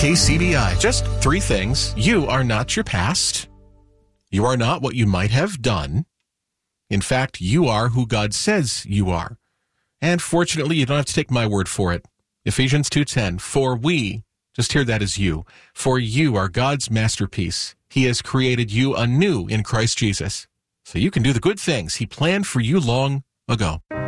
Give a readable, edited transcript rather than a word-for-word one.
KCBI, just 3 things. You are not your past. You are not what you might have done. In fact, you are who God says you are. And fortunately, you don't have to take my word for it. Ephesians 2:10, for we, just hear that as you, for you are God's masterpiece. He has created you anew in Christ Jesus, so you can do the good things He planned for you long ago.